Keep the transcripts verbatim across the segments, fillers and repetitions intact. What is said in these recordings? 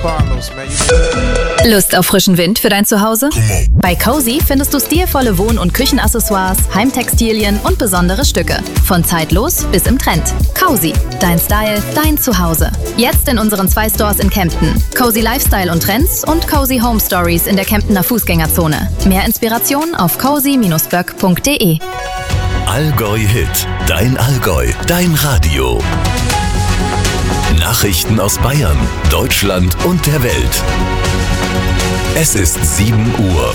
Lust auf frischen Wind für dein Zuhause? Bei Cozy findest du stilvolle Wohn- und Küchenaccessoires, Heimtextilien und besondere Stücke. Von zeitlos bis im Trend. Cozy, dein Style, dein Zuhause. Jetzt in unseren zwei Stores in Kempten. Cozy Lifestyle und Trends und Cozy Home Stories in der Kemptener Fußgängerzone. Mehr Inspiration auf cozy Bindestrich böck Punkt de. Allgäu Hit, dein Allgäu, dein Radio. Nachrichten aus Bayern, Deutschland und der Welt. Es ist sieben Uhr.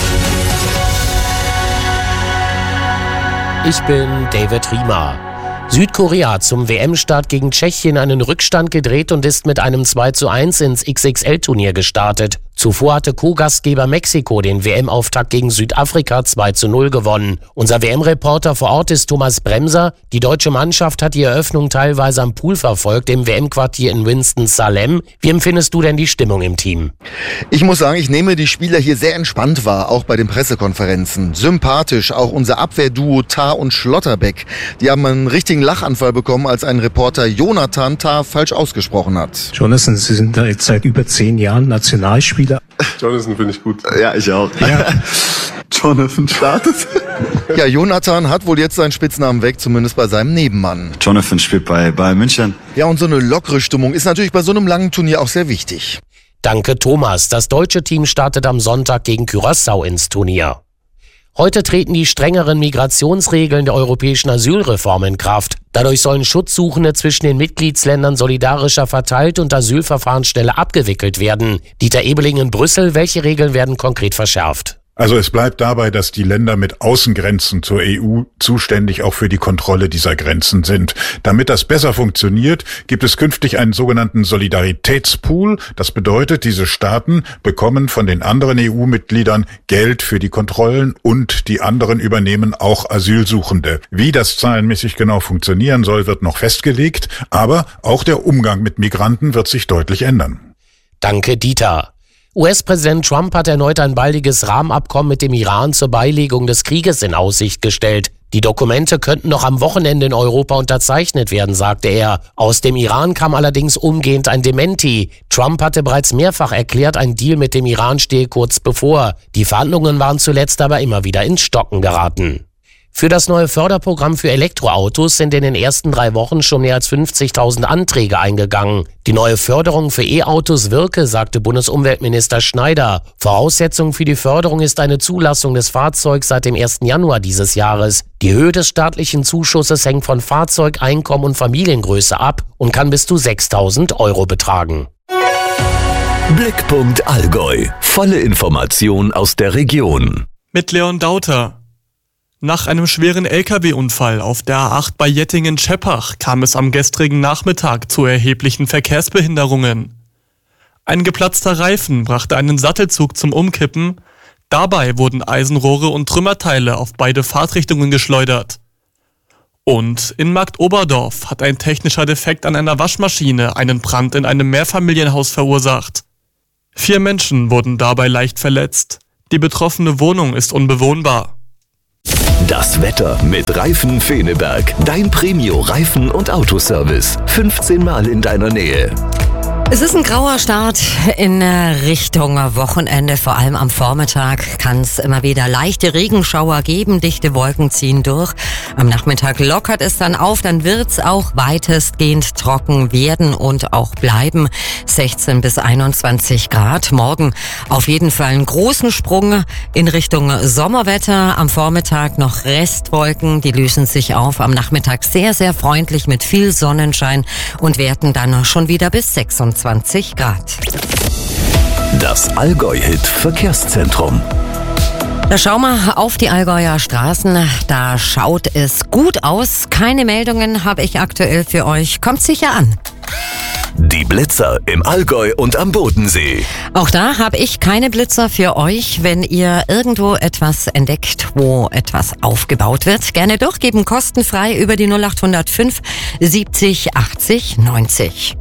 Ich bin David Riemer. Südkorea hat zum W M-Start gegen Tschechien einen Rückstand gedreht und ist mit einem zwei zu eins ins X X L-Turnier gestartet. Zuvor hatte Co-Gastgeber Mexiko den W M-Auftakt gegen Südafrika zwei zu null gewonnen. Unser W M-Reporter vor Ort ist Thomas Bremser. Die deutsche Mannschaft hat die Eröffnung teilweise am Pool verfolgt, im W M-Quartier in Winston-Salem. Wie empfindest du denn die Stimmung im Team? Ich muss sagen, ich nehme die Spieler hier sehr entspannt wahr, auch bei den Pressekonferenzen. Sympathisch, auch unser Abwehrduo Tah und Schlotterbeck. Die haben einen richtigen Lachanfall bekommen, als ein Reporter Jonathan Tah falsch ausgesprochen hat. Jonathan, Sie sind da jetzt seit über zehn Jahren Nationalspieler. Jonathan finde ich gut. Ja, ich auch. Ja. Jonathan startet. Ja, Jonathan hat wohl jetzt seinen Spitznamen weg, zumindest bei seinem Nebenmann. Jonathan spielt bei Bayern München. Ja, und so eine lockere Stimmung ist natürlich bei so einem langen Turnier auch sehr wichtig. Danke, Thomas. Das deutsche Team startet am Sonntag gegen Curaçao ins Turnier. Heute treten die strengeren Migrationsregeln der europäischen Asylreform in Kraft. Dadurch sollen Schutzsuchende zwischen den Mitgliedsländern solidarischer verteilt und Asylverfahren schneller abgewickelt werden. Dieter Ebeling in Brüssel, welche Regeln werden konkret verschärft? Also es bleibt dabei, dass die Länder mit Außengrenzen zur E U zuständig auch für die Kontrolle dieser Grenzen sind. Damit das besser funktioniert, gibt es künftig einen sogenannten Solidaritätspool. Das bedeutet, diese Staaten bekommen von den anderen E U-Mitgliedern Geld für die Kontrollen und die anderen übernehmen auch Asylsuchende. Wie das zahlenmäßig genau funktionieren soll, wird noch festgelegt, aber auch der Umgang mit Migranten wird sich deutlich ändern. Danke, Dieter. U S-Präsident Trump hat erneut ein baldiges Rahmenabkommen mit dem Iran zur Beilegung des Krieges in Aussicht gestellt. Die Dokumente könnten noch am Wochenende in Europa unterzeichnet werden, sagte er. Aus dem Iran kam allerdings umgehend ein Dementi. Trump hatte bereits mehrfach erklärt, ein Deal mit dem Iran stehe kurz bevor. Die Verhandlungen waren zuletzt aber immer wieder ins Stocken geraten. Für das neue Förderprogramm für Elektroautos sind in den ersten drei Wochen schon mehr als fünfzigtausend Anträge eingegangen. Die neue Förderung für E-Autos wirke, sagte Bundesumweltminister Schneider. Voraussetzung für die Förderung ist eine Zulassung des Fahrzeugs seit dem ersten Januar dieses Jahres. Die Höhe des staatlichen Zuschusses hängt von Fahrzeug, Einkommen und Familiengröße ab und kann bis zu sechstausend Euro betragen. Blickpunkt Allgäu. Volle Information aus der Region. Mit Leon Dauter. Nach einem schweren L K W-Unfall auf der A acht bei Jettingen-Scheppach kam es am gestrigen Nachmittag zu erheblichen Verkehrsbehinderungen. Ein geplatzter Reifen brachte einen Sattelzug zum Umkippen. Dabei wurden Eisenrohre und Trümmerteile auf beide Fahrtrichtungen geschleudert. Und in Marktoberdorf hat ein technischer Defekt an einer Waschmaschine einen Brand in einem Mehrfamilienhaus verursacht. Vier Menschen wurden dabei leicht verletzt. Die betroffene Wohnung ist unbewohnbar. Das Wetter mit Reifen Feneberg. Dein Premio-Reifen- und Autoservice. fünfzehn Mal in deiner Nähe. Es ist ein grauer Start in Richtung Wochenende. Vor allem am Vormittag kann es immer wieder leichte Regenschauer geben. Dichte Wolken ziehen durch. Am Nachmittag lockert es dann auf. Dann wird es auch weitestgehend trocken werden und auch bleiben. sechzehn bis einundzwanzig Grad. Morgen auf jeden Fall einen großen Sprung in Richtung Sommerwetter. Am Vormittag noch Restwolken. Die lösen sich auf. Am Nachmittag sehr, sehr freundlich mit viel Sonnenschein und werden dann schon wieder bis sechsundzwanzig Grad. Das Allgäu-Hit Verkehrszentrum. Da schauen wir auf die Allgäuer Straßen. Da schaut es gut aus. Keine Meldungen habe ich aktuell für euch. Kommt sicher an. Die Blitzer im Allgäu und am Bodensee. Auch da habe ich keine Blitzer für euch. Wenn ihr irgendwo etwas entdeckt, wo etwas aufgebaut wird, gerne durchgeben, kostenfrei über die null acht null fünf siebzig achtzig neunzig.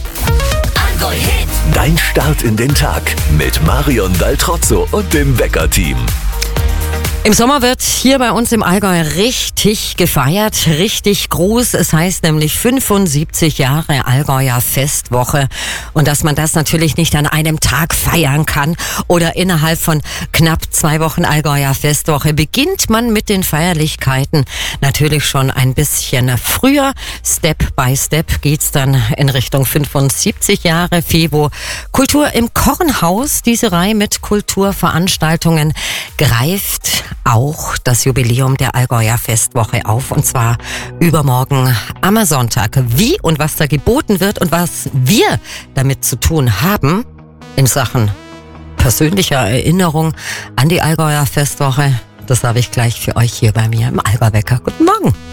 Dein Start in den Tag mit Marion Daltrozzo und dem Wecker-Team. Im Sommer wird hier bei uns im Allgäu richtig gefeiert, richtig groß. Es heißt nämlich fünfundsiebzig Jahre Allgäuer Festwoche. Und dass man das natürlich nicht an einem Tag feiern kann oder innerhalb von knapp zwei Wochen Allgäuer Festwoche, beginnt man mit den Feierlichkeiten natürlich schon ein bisschen früher. Step by Step geht's dann in Richtung fünfundsiebzig Jahre FEWO. Kultur im Kornhaus, diese Reihe mit Kulturveranstaltungen greift auch das Jubiläum der Allgäuer Festwoche auf, und zwar übermorgen am Sonntag. Wie und was da geboten wird und was wir damit zu tun haben in Sachen persönlicher Erinnerung an die Allgäuer Festwoche, das habe ich gleich für euch hier bei mir im Allgäu-Wecker. Guten Morgen.